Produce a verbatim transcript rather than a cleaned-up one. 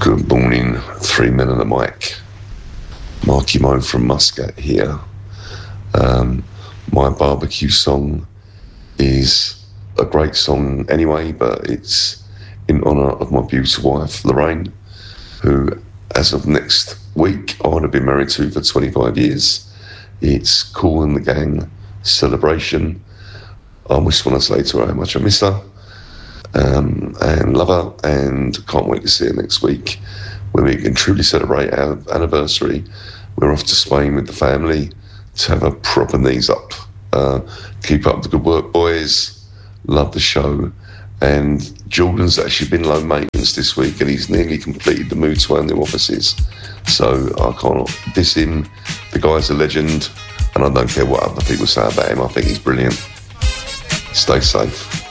Good morning, three men and a mic. Marky Mo from Muscat here. Um, my barbecue song is a great song anyway, but it's in honour of my beautiful wife, Lorraine, who, as of next week, I want to be married to for twenty-five years. It's Kool and the Gang celebration. I just want to say to her how much I miss her um, and love her, and can't wait to see her next week when we can truly celebrate our anniversary. We're off to Spain with the family to have a proper knees up. Uh, keep up the good work, boys. Love the show. And Jordan's actually been low maintenance this week, and he's nearly completed the move to our new offices. So I can't diss him. The guy's a legend, and I don't care what other people say about him. I think he's brilliant. Stay safe.